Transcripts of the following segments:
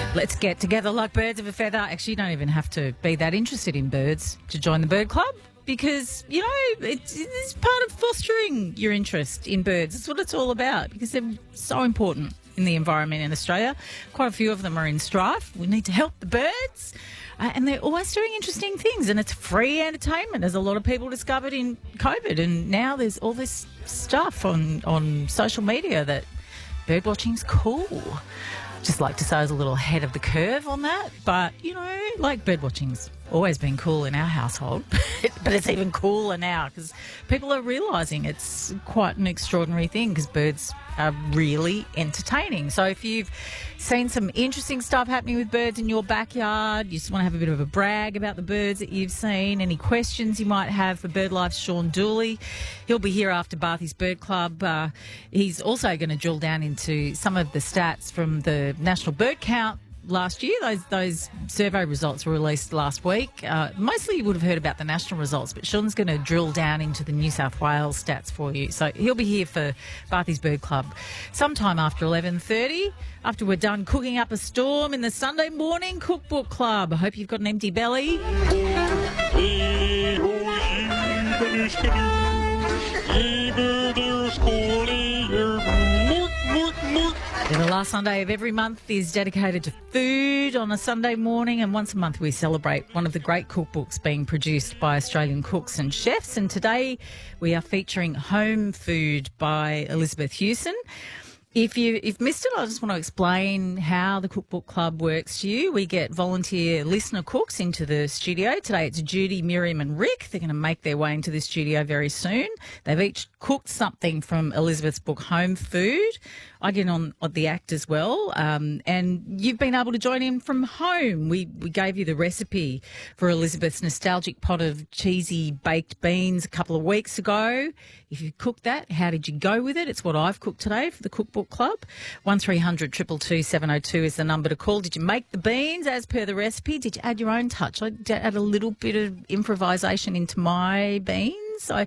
Let's get together like birds of a feather. Actually, you don't even have to be that interested in birds to join the bird club because, you know, it's part of fostering your interest in birds. That's what it's all about because they're so important in the environment in Australia. Quite a few of them are in strife. We need to help the birds. And they're always doing interesting things, and it's free entertainment, as a lot of people discovered in COVID. And now there's all this stuff on social media that bird watching's cool. Just like to say I was a little ahead of the curve on that. But, you know, like bird watching's always been cool in our household. But it's even cooler now because people are realising it's quite an extraordinary thing because birds are really entertaining. So if you've seen some interesting stuff happening with birds in your backyard, you just want to have a bit of a brag about the birds that you've seen, any questions you might have for BirdLife's Sean Dooley, he'll be here after Barthy's Bird Club. He's also going to drill down into some of the stats from the National Bird Count last year. Those survey results were released last week. Mostly you would have heard about the national results, but Sean's going to drill down into the New South Wales stats for you. So he'll be here for Barthy's Bird Club sometime after 11:30, after we're done cooking up a storm in the Sunday morning cookbook club. I hope you've got an empty belly. The last Sunday of every month is dedicated to food on a Sunday morning, and once a month we celebrate one of the great cookbooks being produced by Australian cooks and chefs. And today we are featuring Home Food by Elizabeth Hewson. If you've missed it, I just want to explain how the Cookbook Club works to you. We get volunteer listener cooks into the studio. Today it's Judy, Miriam and Rick. They're going to make their way into the studio very soon. They've each cooked something from Elizabeth's book, Home Food. I get on the act as well. And you've been able to join in from home. We gave you the recipe for Elizabeth's nostalgic pot of cheesy baked beans a couple of weeks ago. If you cooked that, how did you go with it? It's what I've cooked today for the Cookbook Club. 1300 222 702 is the number to call. Did you make the beans as per the recipe? Did you add your own touch? I did add a little bit of improvisation into my beans. I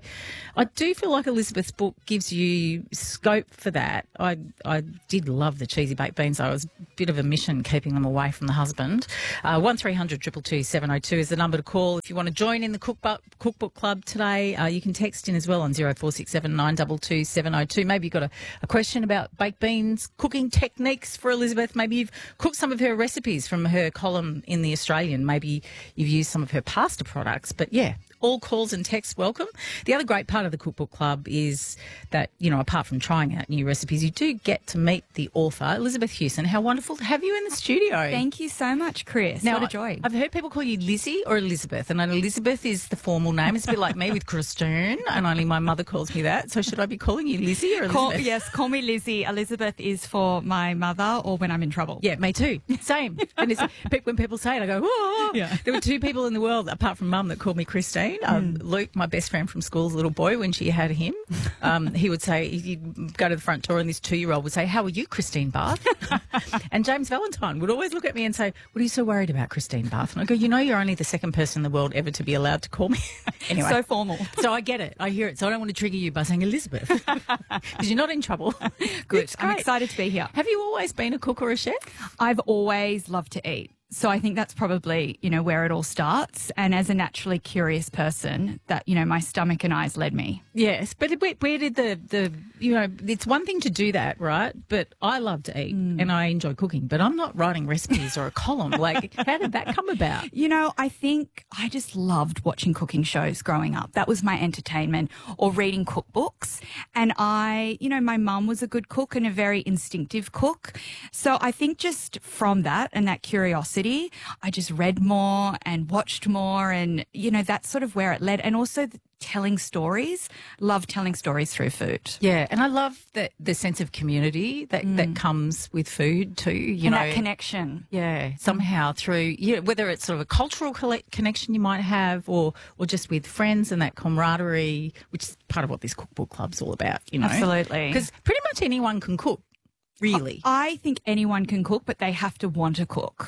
do feel like Elizabeth's book gives you scope for that. I did love the cheesy baked beans. I was a bit of a mission keeping them away from the husband. 1300 222 702 is the number to call. If you want to join in the Cookbook Club today, you can text in as well on 0467 922 702. Maybe you've got a question about baked beans, cooking techniques for Elizabeth. Maybe you've cooked some of her recipes from her column in The Australian. Maybe you've used some of her pasta products. But yeah, all calls and texts welcome. The other great part of the Cookbook Club is that, you know, apart from trying out new recipes, you do get to meet the author, Elizabeth Hewson. How wonderful to have you in the studio. Thank you so much, Chris. Now, what a joy. I've heard people call you Lizzie or Elizabeth, and Elizabeth is the formal name. It's a bit like me with Christine, and only my mother calls me that. So should I be calling you Lizzie or Elizabeth? Yes, call me Lizzie. Elizabeth is for my mother or when I'm in trouble. Yeah, me too. Same. And when people say it, I go, oh. Yeah. There were two people in the world, apart from Mum, that called me Christine. Luke, my best friend from school, as a little boy, when she had him, he would say, he'd go to the front door and this 2-year-old would say, "How are you, Christine Barth?" And James Valentine would always look at me and say, "What are you so worried about, Christine Barth?" And I go, "You know, you're only the second person in the world ever to be allowed to call me." Anyway. So formal. So I get it. I hear it. So I don't want to trigger you by saying Elizabeth because you're not in trouble. Good. I'm excited to be here. Have you always been a cook or a chef? I've always loved to eat. So I think that's probably, you know, where it all starts. And as a naturally curious person, that, you know, my stomach and eyes led me. Yes, but where did the you know, it's one thing to do that, right? But I love to eat and I enjoy cooking, but I'm not writing recipes or a column. Like, how did that come about? You know, I think I just loved watching cooking shows growing up. That was my entertainment, or reading cookbooks. And you know, my mum was a good cook and a very instinctive cook. So I think just from that and that curiosity, I just read more and watched more, and, you know, that's sort of where it led. And also telling stories, love telling stories through food. Yeah, and I love the sense of community that comes with food too. You know, that connection. Yeah, somehow through, you know, whether it's sort of a cultural connection you might have, or just with friends and that camaraderie, which is part of what this Cookbook Club's all about. You know, absolutely, because pretty much anyone can cook. Really? I think anyone can cook, but they have to want to cook.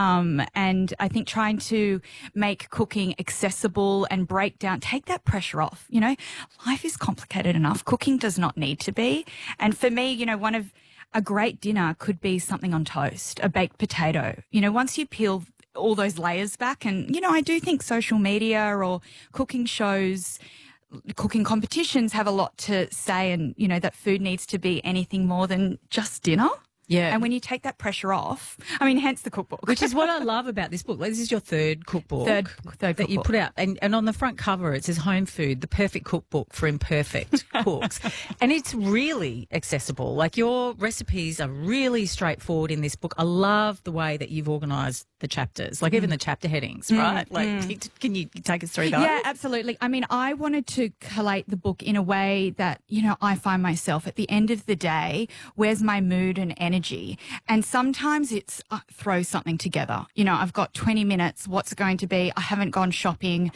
And I think trying to make cooking accessible and take that pressure off. You know, life is complicated enough. Cooking does not need to be. And for me, you know, one of a great dinner could be something on toast, a baked potato. You know, once you peel all those layers back, and, you know, I do think social media or cooking shows, cooking competitions have a lot to say, and, you know, that food needs to be anything more than just dinner. Yeah. And when you take that pressure off, I mean, hence the cookbook. Which is what I love about this book. This is your third cookbook. Third that you cookbook. put out. And on the front cover, it says Home Food, the perfect cookbook for imperfect cooks. And it's really accessible. Like, your recipes are really straightforward in this book. I love the way that you've organised the chapters, like even the chapter headings, right? Like, can you take us through those? Yeah, absolutely. I mean, I wanted to collate the book in a way that, you know, I find myself at the end of the day, where's my mood and energy? And sometimes it's throw something together. You know, I've got 20 minutes. What's it going to be? I haven't gone shopping,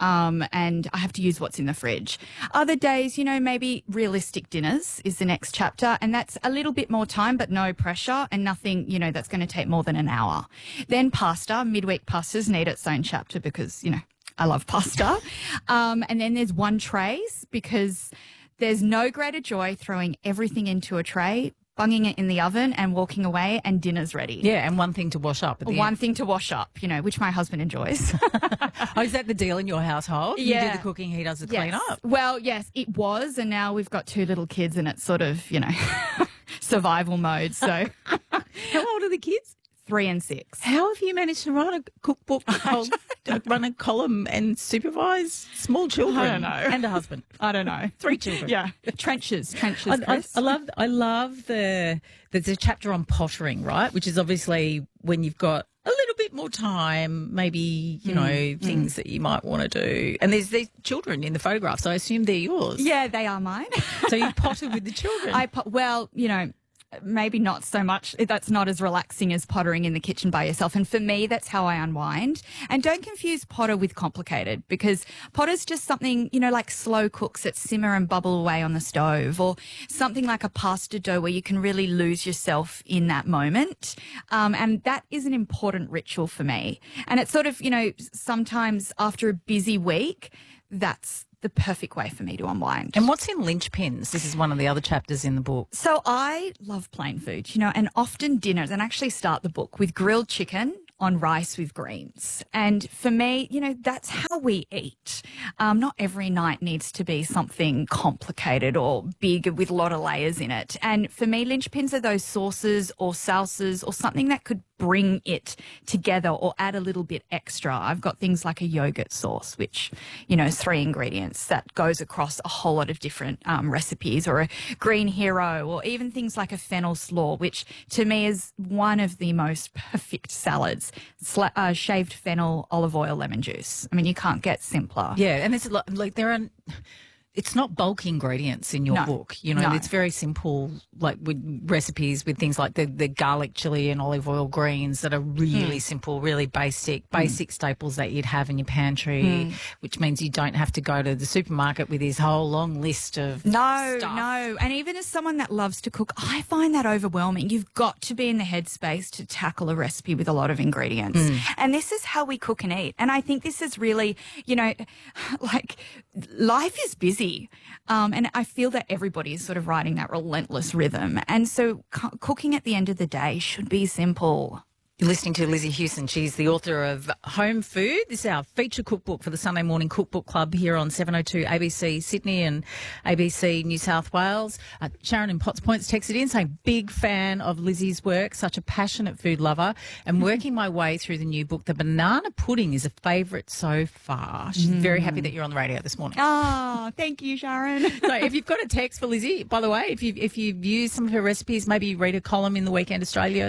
and I have to use what's in the fridge. Other days, you know, maybe realistic dinners is the next chapter, and that's a little bit more time, but no pressure and nothing, you know, that's going to take more than an hour. Then pasta, midweek pastas need its own chapter because, you know, I love pasta. And then there's one trays, because there's no greater joy throwing everything into a tray, bunging it in the oven and walking away, and dinner's ready. Yeah, and one thing to wash up at the One end. thing to wash up, you know, which my husband enjoys. Oh, is that the deal in your household? Yeah. You do the cooking, he does the clean up. Well, yes, it was. And now we've got 2 little kids and it's sort of, you know, survival mode. So How old are the kids? 3 and 6. How have you managed to write a cookbook, run a column and supervise small children? I don't know. And a husband. I don't know. 3 children. Yeah. Trenches, I love there's a chapter on pottering, right? Which is obviously when you've got a little bit more time, maybe, you know, things that you might want to do. And there's children in the photographs. So I assume they're yours. Yeah, they are mine. So you potter with the children. Well, you know, maybe not so much. That's not as relaxing as pottering in the kitchen by yourself. And for me, that's how I unwind. And don't confuse potter with complicated, because potter's just something, you know, like slow cooks that simmer and bubble away on the stove, or something like a pasta dough where you can really lose yourself in that moment. And that is an important ritual for me. And it's sort of, you know, sometimes after a busy week, that's the perfect way for me to unwind. And what's in linchpins? This is one of the other chapters in the book. So I love plain food, you know, and often dinners, and actually start the book with grilled chicken on rice with greens. And for me, you know, that's how we eat. Not every night needs to be something complicated or big with a lot of layers in it. And for me, linchpins are those sauces or salsas or something that could bring it together or add a little bit extra. I've got things like a yogurt sauce, which, you know, is 3 ingredients that goes across a whole lot of different recipes, or a green hero, or even things like a fennel slaw, which to me is one of the most perfect salads. Shaved fennel, olive oil, lemon juice. I mean, you can't get simpler. Yeah, and it's like it's not bulk ingredients in your book. You know, it's very simple, like with recipes with things like the garlic chili and olive oil greens that are really simple, really basic staples that you'd have in your pantry, which means you don't have to go to the supermarket with this whole long list of stuff. No. And even as someone that loves to cook, I find that overwhelming. You've got to be in the headspace to tackle a recipe with a lot of ingredients. And this is how we cook and eat. And I think this is really, you know, like, life is busy. And I feel that everybody is sort of riding that relentless rhythm. And so cooking at the end of the day should be simple. You're listening to Lizzie Hewson. She's the author of Home Food. This is our feature cookbook for the Sunday Morning Cookbook Club here on 702 ABC Sydney and ABC New South Wales. Sharon in Potts Point's texted in saying, big fan of Lizzie's work, such a passionate food lover, and working my way through the new book. The banana pudding is a favourite so far. She's very happy that you're on the radio this morning. Oh, thank you, Sharon. So if you've got a text for Lizzie, by the way, if you've used some of her recipes, maybe you read a column in the Weekend Australia,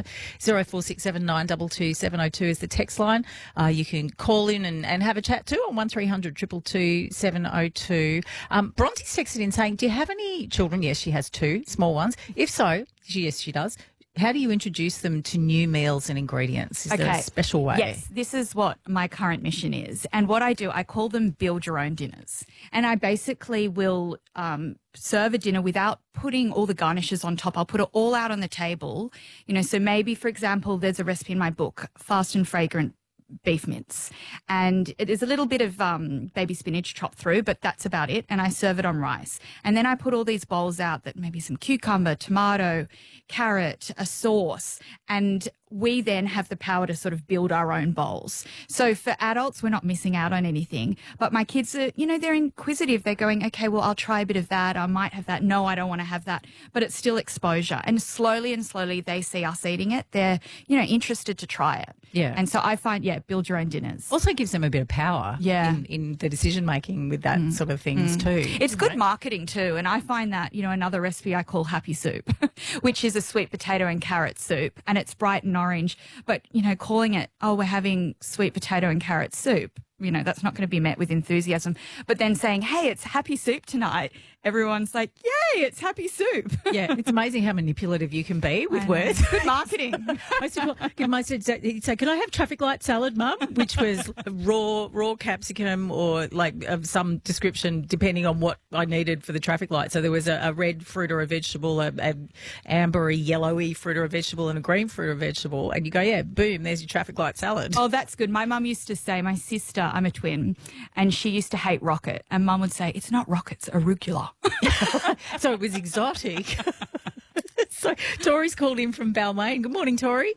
0467 922 702 is the text line. You can call in and have a chat too on 1300 222 702. Bronte's texted in saying, do you have any children? Yes, she has 2 small ones. If so, yes, she does. How do you introduce them to new meals and ingredients? Is there a special way? Yes, this is what my current mission is. And what I do, I call them build your own dinners. And I basically will serve a dinner without putting all the garnishes on top. I'll put it all out on the table. You know, so maybe, for example, there's a recipe in my book, fast and fragrant beef mince. And there's a little bit of baby spinach chopped through, but that's about it. And I serve it on rice. And then I put all these bowls out that maybe some cucumber, tomato, carrot, a sauce, and we then have the power to sort of build our own bowls. So for adults, we're not missing out on anything. But my kids are, they're inquisitive. They're going, okay, well, I'll try a bit of that. I might have that. No, I don't want to have that. But it's still exposure. And slowly they see us eating it. They're, interested to try it. Yeah. And so I find, build your own dinners. Also gives them a bit of power in the decision making with that sort of things too. It's good marketing too. And I find that, another recipe I call Happy Soup, which is a sweet potato and carrot soup. And it's bright and orange. But, calling it, oh, we're having sweet potato and carrot soup, that's not going to be met with enthusiasm. But then saying, hey, it's Happy Soup tonight, everyone's like, yay, it's Happy Soup. Yeah, it's amazing how manipulative you can be with words. Good marketing. I said, he'd say, can I have traffic light salad, Mum? Which was raw capsicum or like of some description depending on what I needed for the traffic light. So there was a red fruit or a vegetable, a ambery, yellowy fruit or a vegetable and a green fruit or a vegetable. And you go, yeah, boom, there's your traffic light salad. Oh, that's good. My mum used to say, my sister, I'm a twin, and she used to hate rocket. And Mum would say, it's not rocket, it's arugula. So it was exotic. So Tori's called in from Balmain. Good morning, Tori.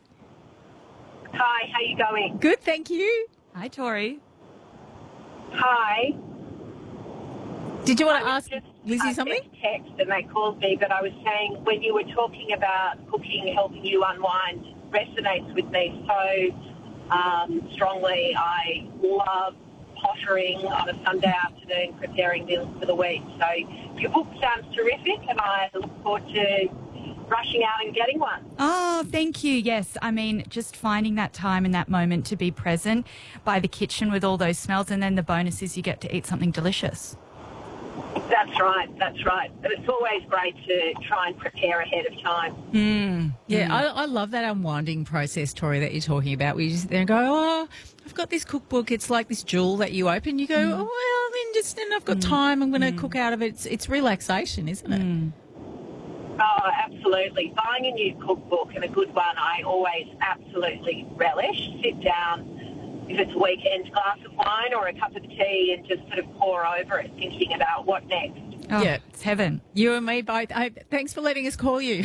Hi, how you going? Good, thank you. Hi, Tori. Hi. Did you want to ask Lizzie something? Text and they called me, but I was saying when you were talking about cooking helping you unwind resonates with me so strongly. I love pottering on a Sunday afternoon, preparing meals for the week. So your book sounds terrific, and I look forward to rushing out and getting one. Oh, thank you. Yes, I mean, just finding that time and that moment to be present by the kitchen with all those smells, and then the bonus is you get to eat something delicious. That's right. But it's always great to try and prepare ahead of time. Yeah, I love that unwinding process, Tori, that you're talking about. We just sit there and go, oh, I've got this cookbook. It's like this jewel that you open. You go, oh, well, then I've got time. I'm going to cook out of it. It's relaxation, isn't it? Oh, absolutely. Buying a new cookbook, and a good one, I always absolutely relish. Sit down, if it's a weekend, glass of wine or a cup of tea, and just sort of pour over it, thinking about what next. Oh, yeah, it's heaven. You and me both. Thanks for letting us call you.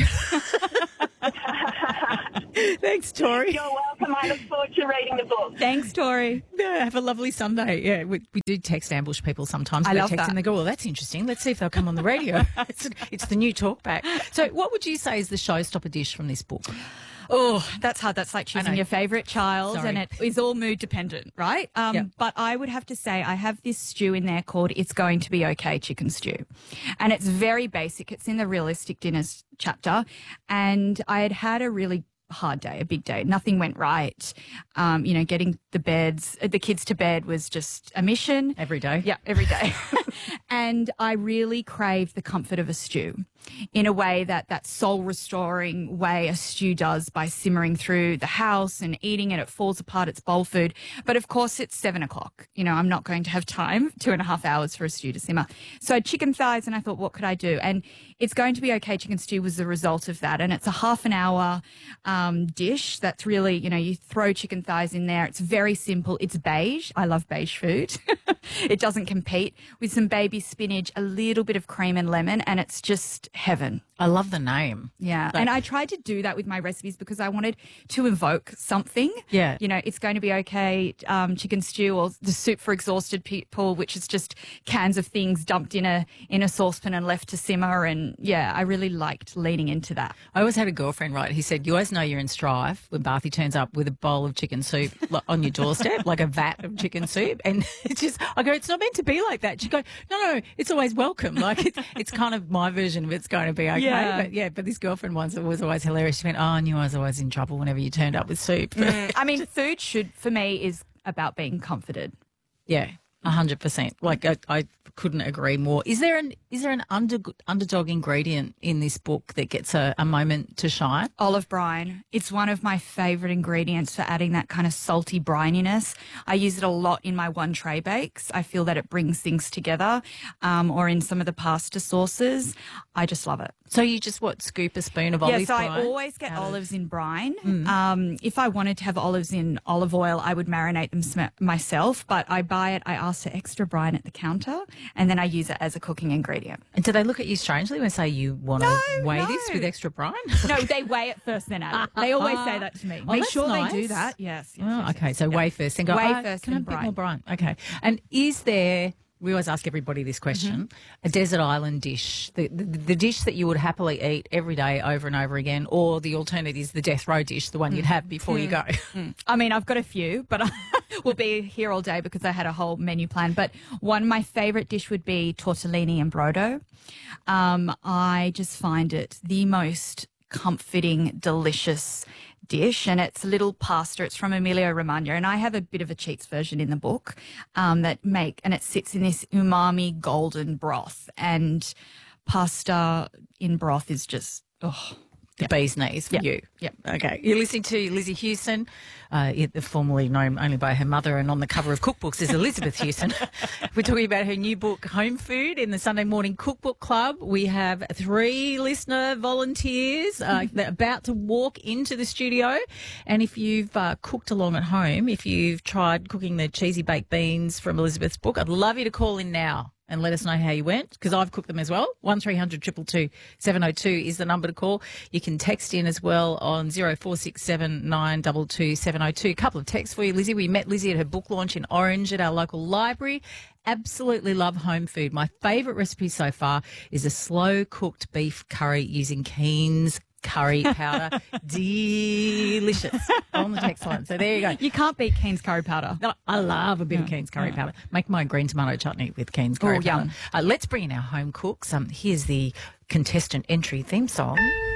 Thanks, Tori. You're welcome. I look forward to reading the book. Thanks, Tori. Yeah, have a lovely Sunday. Yeah, we do text ambush people sometimes. I love that. And they go, well, that's interesting. Let's see if they'll come on the radio. It's the new talkback. So what would you say is the showstopper dish from this book? Oh, that's hard. That's like choosing your favourite child. Sorry. And it is all mood dependent, right? Yep. But I would have to say I have this stew in there called It's Going to Be Okay chicken stew. And it's very basic. It's in the Realistic Dinners chapter. And I had had a really hard day, a big day. Nothing went right. Getting the kids to bed was just a mission. Every day. Yeah, every day. And I really craved the comfort of a stew in a way that soul restoring way a stew does by simmering through the house and eating it. It falls apart. It's bowl food. But of course it's 7:00. I'm not going to have time, 2.5 hours for a stew to simmer. So I had chicken thighs and I thought, what could I do? And It's Going to Be Okay chicken stew was the result of that. And it's a half an hour dish that's really, you throw chicken thighs in there. It's very simple. It's beige. I love beige food. It doesn't compete, with some baby spinach, a little bit of cream and lemon, and it's just heaven. I love the name. Yeah. And I tried to do that with my recipes because I wanted to evoke something. Yeah. It's Going to Be Okay chicken stew, or the soup for exhausted people, which is just cans of things dumped in a saucepan and left to simmer. And yeah, I really liked leaning into that. I always had a girlfriend, right? He said, you always know you're in strife when Barthy turns up with a bowl of chicken soup on your doorstep, like a vat of chicken soup. And it's just, I go, it's not meant to be like that. She'd go, no, it's always welcome. Like it's kind of my version of It's Going to Be Okay. Yeah. But this girlfriend once, it was always hilarious. She went, I knew I was always in trouble whenever you turned up with soup. I mean, food for me, is about being comforted. Yeah, 100%. Like I couldn't agree more. Is there an underdog ingredient in this book that gets a moment to shine? Olive brine. It's one of my favourite ingredients for adding that kind of salty brininess. I use it a lot in my one tray bakes. I feel that it brings things together, or in some of the pasta sauces. I just love it. So you just, scoop a spoon of olive brine? I always get olives in brine. If I wanted to have olives in olive oil, I would marinate them myself, but I buy it, I ask for extra brine at the counter, and then I use it as a cooking ingredient. And do they look at you strangely when say you want to weigh this with extra brine? No, they weigh it first, then add it. They always say that to me. Make sure nice. they do that. Yes. Okay, so weigh first and go, weigh first can I have a bit more brine? Okay. And is there... We always ask everybody this question, a desert island dish, the dish that you would happily eat every day over and over again, or the alternative is the death row dish, the one you'd have before you go? I mean, I've got a few, but we'll be here all day because I had a whole menu plan. But my favourite dish would be tortellini and brodo. I just find it the most comforting, delicious dish, and it's a little pasta. It's from Emilia Romagna, and I have a bit of a cheats version in the book and it sits in this umami golden broth, and pasta in broth is just the bee's knees for you. Yep. Okay. You're listening to Lizzie Houston, formerly known only by her mother and on the cover of cookbooks is Elizabeth Houston. We're talking about her new book, Home Food, in the Sunday Morning Cookbook Club. We have 3 listener volunteers that are about to walk into the studio. And if you've cooked along at home, if you've tried cooking the cheesy baked beans from Elizabeth's book, I'd love you to call in now and let us know how you went, because I've cooked them as well. 1300 222 702 is the number to call. You can text in as well on 0467 922 702. A couple of texts for you, Lizzie. We met Lizzie at her book launch in Orange at our local library. Absolutely love home food. My favourite recipe so far is a slow-cooked beef curry using Keen's curry powder. Delicious. On the text line. So there you go. You can't beat Keen's curry powder. No, I love a bit of Keen's curry powder. Make my green tomato chutney with Keen's curry powder. Yum. Let's bring in our home cooks. Here's the contestant entry theme song.